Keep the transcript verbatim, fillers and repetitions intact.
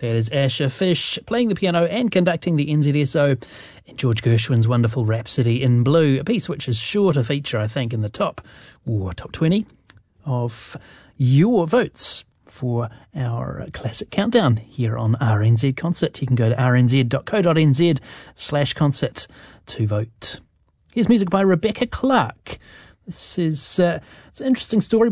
That is Asher Fish playing the piano and conducting the N Z S O, and George Gershwin's wonderful Rhapsody in Blue, a piece which is sure to feature, I think, in the top, or top twenty of your votes for our classic countdown here on R N Z Concert. You can go to rnz.co.nz slash concert to vote. Here's music by Rebecca Clark. This is uh, it's an interesting story.